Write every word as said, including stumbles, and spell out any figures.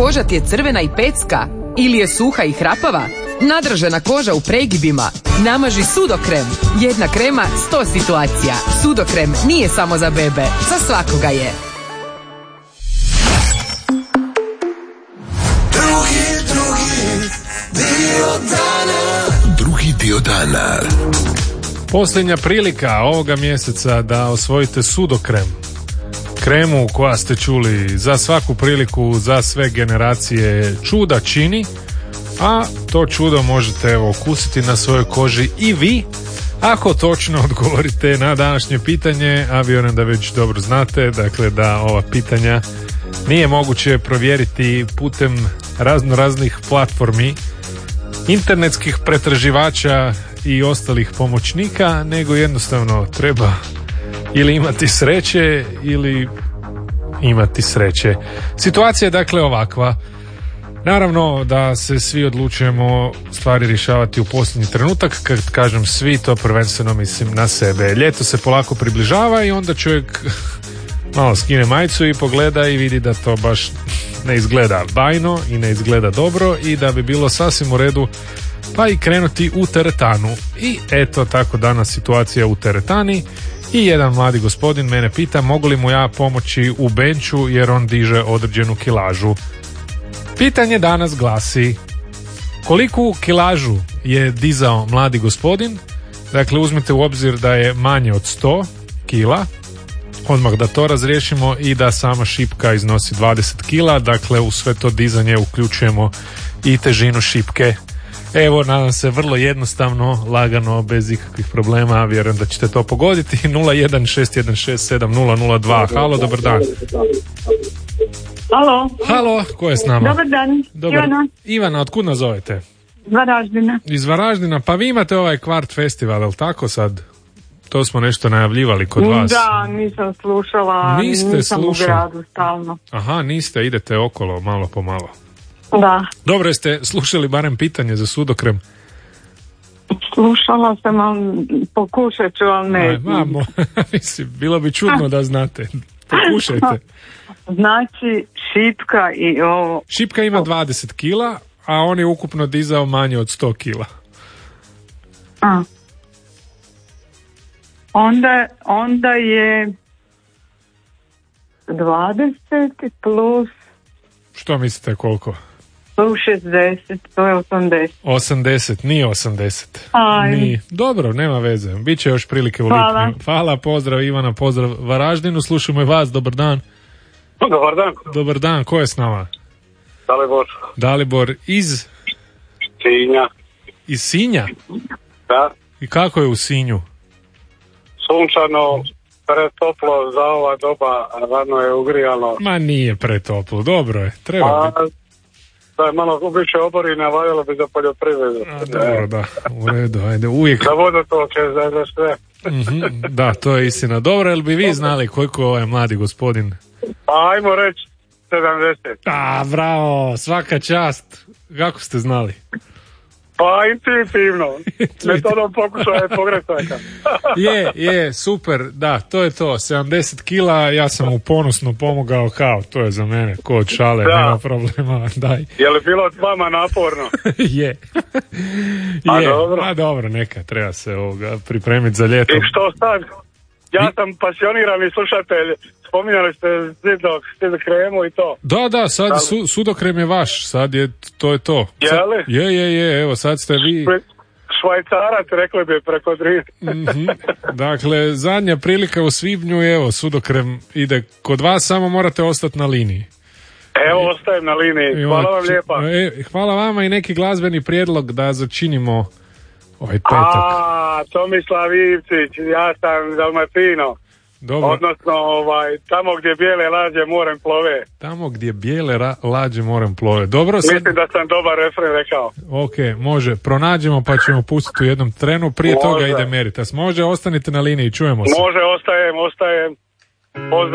Koža ti je crvena i pecka? Ili je suha i hrapava? Nadražena koža u pregibima? Namaži Sudokrem. Jedna krema, sto situacija. Sudokrem nije samo za bebe, za svakoga je. Drugi, drugi dio dana. Drugi dio dana. Posljednja prilika ovoga mjeseca da osvojite Sudokrem. Kremu koja ste čuli za svaku priliku, za sve generacije čuda čini, a to čudo možete evo okusiti na svojoj koži i vi, ako točno odgovorite na današnje pitanje, a vjerujem da već dobro znate, dakle da ova pitanja nije moguće provjeriti putem razno raznih platformi, internetskih pretraživača i ostalih pomoćnika, nego jednostavno treba ili imati sreće ili imati sreće. Situacija je dakle ovakva. Naravno da se svi odlučujemo stvari rješavati u posljednji trenutak. Kad kažem svi, to prvenstveno mislim na sebe. Ljeto se polako približava i onda čovjek malo skine majicu i pogleda i vidi da to baš ne izgleda bajno i ne izgleda dobro i da bi bilo sasvim u redu pa i krenuti u teretanu. I eto tako danas situacija u teretani i jedan mladi gospodin mene pita mogu li mu ja pomoći u benču jer on diže određenu kilažu. Pitanje danas glasi: koliku kilažu je dizao mladi gospodin? Dakle, uzmite u obzir da je manje od sto kila, odmah da to razriješimo, i da sama šipka iznosi dvadeset kila, dakle u sve to dizanje uključujemo i težinu šipke. Evo, nadam se vrlo jednostavno, lagano, bez ikakvih problema, vjerujem da ćete to pogoditi. Nula jedan šest jedan šest sedam nula nula dva. Halo, dobar dan. Halo. Halo, ko je s nama? Dobar dan, Dobar. Ivana. Ivana, otkud nas zovete? Iz Varaždina. Iz Varaždina, pa vi imate ovaj kvart festival, jel tako sad? To smo nešto najavljivali kod vas. Da, nisam slušala, Niste nisam slušali. u gradu stalno. Aha, niste, idete okolo, malo po malo. Da, Dobro, jeste slušali barem pitanje za Sudokrem? slušala sam, ali pokušat ću, ali ne. Aj, mamo, mislim, bilo bi čudno da znate. Pokušajte. Znači, šipka i ovo... Šipka ima dvadeset kila, a on je ukupno dizao manje od sto kila. A. Onda, onda je dvadeset plus, Što mislite koliko? plus šezdeset, to je osamdeset. osamdeset, nije osamdeset. Aj. Nije. Dobro, nema veze. Biće još prilike u Hvala. lipnju. Hvala, pozdrav Ivana, pozdrav Varaždinu. Slušamo i vas, dobar dan. Dobar dan. Dobar dan, ko je s nama? Dalibor. Dalibor iz... Sinja. Iz Sinja? Da. I kako je u Sinju? Sunčano, pretoplo za ova doba, radno je ugrijano. Ma nije pretoplo, dobro je. Treba A, biti. da je malo više oborina, valjalo bi za poljoprivredu. A, dobro, da, u redu, ajde, uvijek. Za vodotoke, za, za sve. Mhm, da, to je istina. Dobro, jel bi vi znali koliko je ovaj mladi gospodin? Pa ajmo reći sedamdeset. A, bravo, svaka čast. Kako ste znali? Pa intuitivno. Metodom pokušaja i pogrešaka. Je, je, super, da, to je to. sedamdeset kila, ja sam mu ponosno pomogao, kao, to je za mene, ko od šale, Da. nema problema, daj. Je li bilo vama naporno? Je. A Je. dobro. A dobro, neka, treba se ovoga pripremiti za ljeto. I što sad? Ja sam pasionirani slušatelj. Spominjali ste Zidok, Zidok kremu i to. Da, da, sad su, Sudokrem je vaš, sad je, to je to. Je Sad- li? Je, je, je, evo sad ste vi... Pre- Švajcarac, rekli bi, preko tri. Mhm. Dakle, zadnja prilika u svibnju, evo, Sudokrem ide kod vas, samo morate ostati na liniji. Evo, ostajem na liniji. I Hvala onda vam će- lijepa. E, hvala vama i neki glazbeni prijedlog da začinimo ovaj petak. A, Tomislav Ivčić, ja sam Dalmatino. Dobro, Odnosno, ovaj, tamo gdje bijele lađe morem plove. tamo gdje bijele ra- lađe morem plove. Dobro, sad, Mislim da sam dobar refren rekao. ok, može, pronađemo pa ćemo pustiti u jednom trenu, prije Može. toga ide Meritas. Može, ostanite na liniji, čujemo se. Može, ostajem, ostajem. Pozdrav.